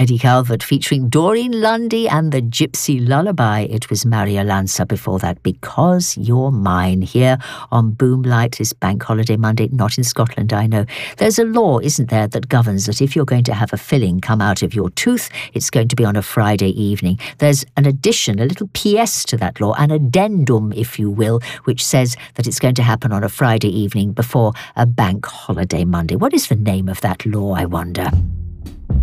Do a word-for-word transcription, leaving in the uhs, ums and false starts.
Eddie Calvert featuring Doreen Lundy and the Gypsy Lullaby. It was Mario Lanza before that, Because You're Mine, here on Boomlight this Bank Holiday Monday. Not in Scotland, I know. There's a law, isn't there, that governs that if you're going to have a filling come out of your tooth, it's going to be on a Friday evening. There's an addition, a little P S to that law, an addendum, if you will, which says that it's going to happen on a Friday evening before a Bank Holiday Monday. What is the name of that law, I wonder?